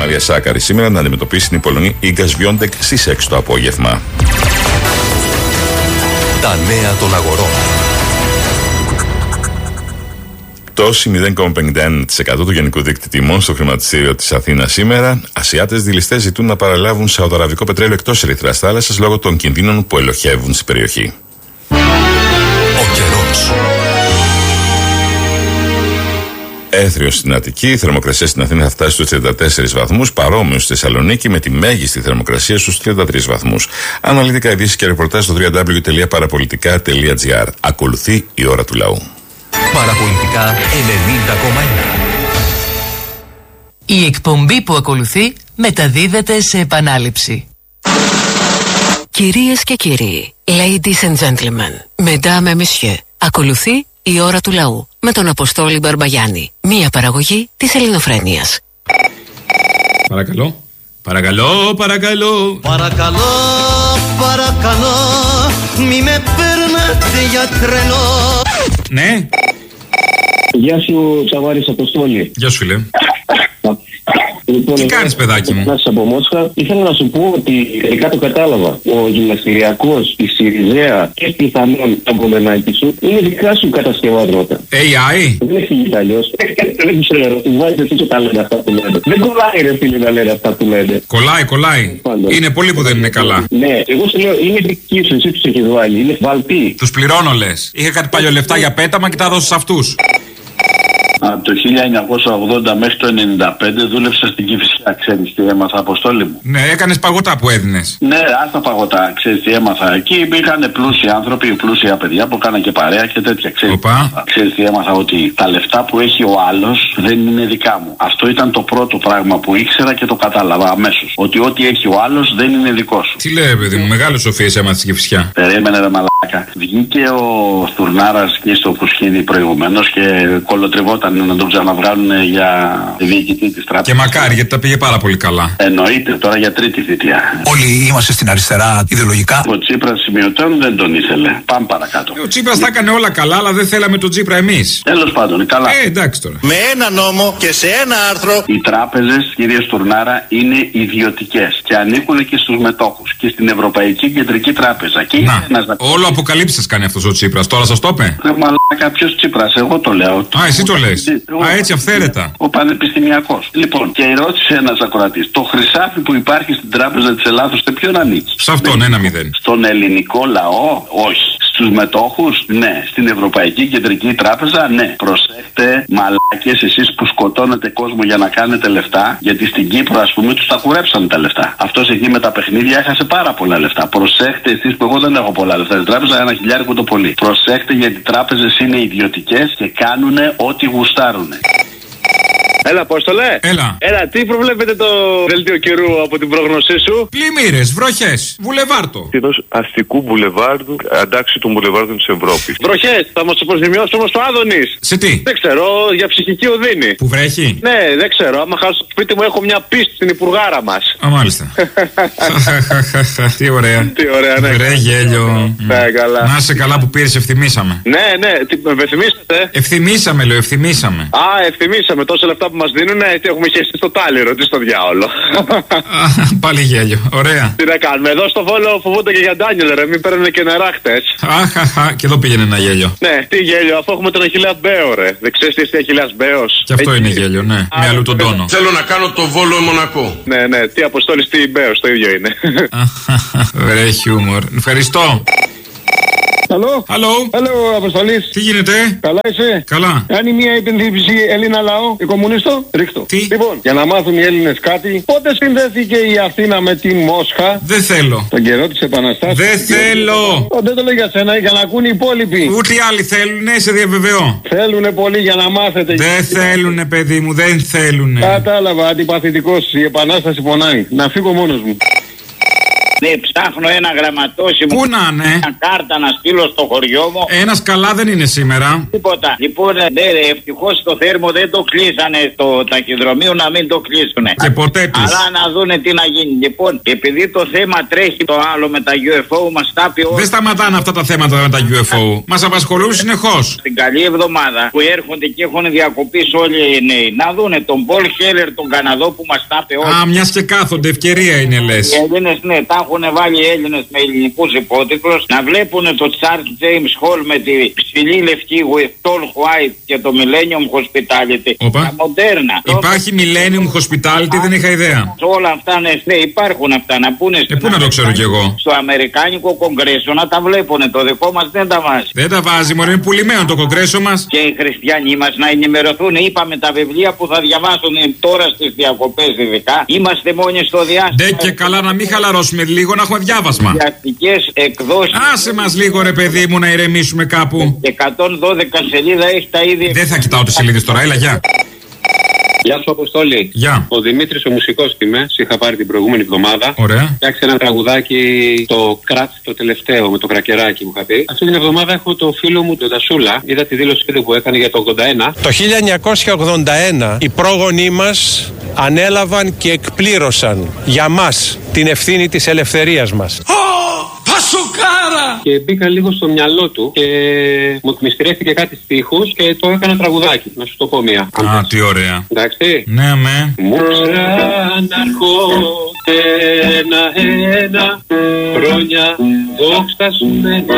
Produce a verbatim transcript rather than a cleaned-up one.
Μαρία Σάκαρη σήμερα να αντιμετωπίσει την Πολωνή Ίγκα Σβιόντεκ στις έξι το απόγευμα. Τα νέα των αγορών. Πτώση μηδέν κόμμα πενήντα ένα τοις εκατό του γενικού δείκτη τιμών στο χρηματιστήριο της Αθήνας σήμερα. Ασιάτες δειλιστές ζητούν να παραλάβουν σαουδαραβικό πετρέλαιο εκτός Ερυθράς θάλασσας λόγω των κινδύνων που ελοχεύουν στην περιοχή. Ο καιρός. Έθριο στην Αττική, η θερμοκρασία στην Αθήνα θα φτάσει στους τριάντα τέσσερις βαθμούς, παρόμοιο στη Θεσσαλονίκη με τη μέγιστη θερμοκρασία στους τριάντα τρεις βαθμούς. Αναλυτικά ειδήσεις και ρεπορτάζ στο double-u double-u double-u τελεία παραπολιτικά τελεία τζι άρ. Ακολουθεί η ώρα του λαού. Παραπολιτικά ενενήντα κόμμα ένα. Η εκπομπή που ακολουθεί μεταδίδεται σε επανάληψη. Κυρίες και κύριοι, ladies and gentlemen, mesdames et messieurs, ακολουθεί η ώρα του λαού με τον Αποστόλη Μπαρμπαγιάννη. Μία παραγωγή της Ελληνοφρένειας. Παρακαλώ, παρακαλώ, παρακαλώ. Παρακαλώ, παρακαλώ, μη με παίρνετε για τρελό. Ναι. Γεια σου, Τσαβάρης Αποστόλη. Γεια σου, φίλε. Λοιπόν, τι κάνεις, παιδάκι μου? Να από Μόσχα. Ήθελα να σου πω ότι τελικά το κατάλαβα. Ο γυμναστηριακός, η Σιριζέα και πιθανόν τα κομμενάκι σου είναι δικά σου κατασκευάσματα. έι άι. Δεν έχει γίνει αλλιώς. Δεν ξέρω, του βάζεις εσύ και τα λένε αυτά που λένε. Δεν κολλάει, ρε φίλε, να λένε αυτά που λένε. Κολλάει, κολλάει. Πάντως. Είναι πολλοί που δεν είναι καλά. Ναι, εγώ σου λέω, είναι δική σου, εσύ τους έχεις βάλει. Είναι βαλτοί. Τους πληρώνω, λες. Είχα κάτι παλιό λεφτά για πέταμα και τα δώσω σε αυτούς. Από το χίλια εννιακόσια ογδόντα μέχρι το ενενήντα πέντε δούλεψα στην Κηφισιά. Ξέρεις τι έμαθα, Αποστόλη μου? Ναι, έκανες παγωτά που έδινες. Ναι, άστα παγωτά. Ξέρεις τι έμαθα? Εκεί υπήρχαν πλούσιοι άνθρωποι, πλούσια παιδιά που έκαναν και παρέα και τέτοια. Ξέρεις, ξέρεις τι έμαθα? Ότι τα λεφτά που έχει ο άλλος δεν είναι δικά μου. Αυτό ήταν το πρώτο πράγμα που ήξερα και το κατάλαβα αμέσως. Ότι ό,τι έχει ο άλλος δεν είναι δικό σου. Τι λέει, παιδί μου, μεγάλες σοφίες έμαθα στην Κηφισιά. Περίμενε, ρε μαλάκα. Βγήκε ο Στουρνάρας και στο Φουσκίδι προηγουμένως και κολοτριβόταν να τον ξαναβγάλουν για διοικητή της τράπεζας. Και μακάρι, γιατί τα πήγε πάρα πολύ καλά. Εννοείται, τώρα για τρίτη θητεία. Όλοι είμαστε στην αριστερά ιδεολογικά. Ο Τσίπρας σημειωτών δεν τον ήθελε. Πάμε παρακάτω. Ο Τσίπρας τα έκανε όλα καλά, αλλά δεν θέλαμε τον Τσίπρα εμείς. Τέλος πάντων, καλά. Ε, εντάξει τώρα. Με ένα νόμο και σε ένα άρθρο. Οι τράπεζες, κύριε Στουρνάρα, είναι ιδιωτικές και ανήκουν και στους μετόχους και στην Ευρωπαϊκή Κεντρική Τράπεζα. Και να, ένας... όλο αποκαλύψεις κάνει αυτός ο Τσίπρας. Τώρα σας το είπε. Ρε μαλάκα, ποιος Τσίπρας? Εγώ το λέω. Α, εσύ το λες. Α, έτσι αυθαίρετα. Ο πανεπιστημιακός. Λοιπόν, και ρώτησε ένας ακροατής, το χρυσάφι που υπάρχει στην Τράπεζα της Ελλάδος σε ποιον ανήκει? Σε αυτόν, ένα μηδέν. Στον ελληνικό λαό? Όχι. Στους μετόχους? Ναι. Στην Ευρωπαϊκή Κεντρική Τράπεζα? Ναι. Προσέχτε, μαλάκες, εσείς που σκοτώνετε κόσμο για να κάνετε λεφτά, γιατί στην Κύπρο, ας πούμε, τους τα κουρέψαν τα λεφτά. Αυτός εκεί με τα παιχνίδια έχασε πάρα πολλά λεφτά. Προσέχτε, εσείς που εγώ δεν έχω πολλά λεφτά στην τράπεζα, ένα χιλιάρικο το πολύ. Προσέχτε, γιατί οι τράπεζες είναι ιδιωτικές και κάνουν ό,τι γουστάρουν. Έλα, Απόστολε. Έλα. Έλα, τι προβλέπετε το δελτίο καιρού από την πρόγνωσή σου? Πλημμύρες, βροχές, βουλεβάρτο. Ενός αστικού βουλεβάρδου, αντάξει των βουλεβάρδων της Ευρώπης. Βροχές, θα μας υποζημιώσει όμως το Άδωνης. Σε τι? Δεν ξέρω, για ψυχική οδύνη. Που βρέχει? Ναι, δεν ξέρω. Άμα χάσω το σπίτι μου, έχω μια πίστη στην υπουργάρα μας. Α, μάλιστα. Τι ωραία. Τι ωραία, ναι. Ρε γέλιο. Ναι, καλά. Να είσαι καλά που πήρες, ευθυμίσαμε. Ναι, ναι, τι, με ευθυμίσατε. Ευθυμίσαμε, λέω, ευθυμίσαμε. Α, ευθυμίσαμε. Τόσα λεφτά που μας δίνουν, έτσι έχουμε χεστεί στο τάλιρο. Τι στο διάολο. Πάλι γέλιο. Ωραία. Τι να κάνουμε. Εδώ στο Βόλο φοβούνται και για Ντάνιελ, ρε. Μην παίρνουν και νερά χτες. Αχαχα, και εδώ πήγαινε ένα γέλιο. Ναι, τι γέλιο, αφού έχουμε τον Αχιλλέα Μπέο, ρε. Δεν ξέρεις τι είναι Αχιλλέας Μπέος? Και αυτό είναι γέλιο, ναι. Α, με αλλού τον τόνο. Θέλω να κάνω το Βόλο Μονακό. Ναι, ναι, τι Αποστόλης, τι Μπέος, το ίδιο είναι. Βρε χιούμορ. Ευχαριστώ. Αλλό. Αλλό. Αλλό, Αποστολής. Τι γίνεται? Καλά είσαι? Καλά. Κάνει μια υπενθύμηση Έλληνα λαό, η κομμουνίστο. Ρίχτω. Τι? Λοιπόν, για να μάθουν οι Έλληνες κάτι, πότε συνδέθηκε η Αθήνα με τη Μόσχα? Δεν θέλω. Τον καιρό της Επαναστάσεως. Δεν θέλω. Ο, δεν το λέω για σένα, για να ακούν οι υπόλοιποι. Ούτε οι άλλοι θέλουν, ναι, σε διαβεβαιώ. Θέλουνε πολύ για να μάθετε. Δεν θέλουνε, παιδί μου, δεν θέλουνε. Κατάλαβα, αντιπαθητικός. Η Επανάσταση πονάει. Να φύγω μόνος μου. Ναι, ψάχνω ένα γραμματόσημο. Πού να είναι? Μια κάρτα να στείλω στο χωριό μου. Ένας καλά δεν είναι σήμερα. Τίποτα. Λοιπόν, ναι, ευτυχώς στο Θέρμο δεν το κλείσανε στο ταχυδρομείο, να μην το κλείσουνε. Και ποτέ τους. Αλλά να δούνε τι να γίνει. Λοιπόν, επειδή το θέμα τρέχει το άλλο με τα γιου εφ ο, μας τα πει όλα. Δεν σταματάνε αυτά τα θέματα με τα γιου εφ ο. Μας απασχολούν συνεχώς. Την καλή εβδομάδα που έρχονται και έχουν διακοπήσει όλοι οι νέοι, να δούνε τον Πολ Χέλερ, τον Καναδό που μας τα πει όλα. Α, μιας και κάθονται, ευκαιρία είναι λες. Οι Έλληνες, ναι, τα έχουν βάλει οι Έλληνες με ελληνικούς υπότιτλους. Να βλέπουν το Charles James Hall με τη ψηλή λευκή with tall white και το Millennium Hospitality. Οπα. Τα μοντέρνα. Υπάρχει Millennium Hospitality, δεν είχα ιδέα. Όλα αυτά, ναι, ναι, υπάρχουν αυτά. Να πούνε. Ε, πού να το ξέρω κι εγώ. Στο Αμερικάνικο Κογκρέσο να τα βλέπουν. Το δικό μας δεν τα βάζει. Δεν τα βάζει, μωρέ, είναι πουλημένο το Κογκρέσο μας. Και οι χριστιανοί μας να ενημερωθούν. Είπαμε τα βιβλία που θα διαβάσουν τώρα στις διακοπές, ειδικά. Είμαστε μόνοι στο διάστημα. Ντε και καλά, να μην χαλαρώσουμε λίγο, να έχουμε διάβασμα. Διαστικές εκδόσεις. Άσε μας λίγο, ρε παιδί μου, να ηρεμήσουμε κάπου. εκατόν δώδεκα σελίδα έχει τα ίδια. Δεν θα κοιτάω τις σελίδες τώρα, έλα, γεια. Γεια σου, Αποστόλη. Γεια. Ο Δημήτρης ο μουσικός είμαι. Σε είχα πάρει την προηγούμενη εβδομάδα. Ωραία. Φτιάξε ένα τραγουδάκι, το Κρατ, το τελευταίο, με το κρακεράκι μου είχα πει. Αυτή την εβδομάδα έχω το φίλο μου, τον Τασούλα. Είδα τη δήλωση που έκανε για το ογδόντα ένα. Το χίλια εννιακόσια ογδόντα ένα οι πρόγονοί μας ανέλαβαν και εκπλήρωσαν για μας την ευθύνη της ελευθερίας μας. Πασοκάρα! Και μπήκα λίγο στο μυαλό του και μου εκμυστηρεύτηκε κάτι στίχους και το έκανα τραγουδάκι. Να σου το πω μία. Α, τι ωραία. Εντάξει. Ναι, με. Μου ξαναρχόνται ένα-ένα χρόνια δόξα σου.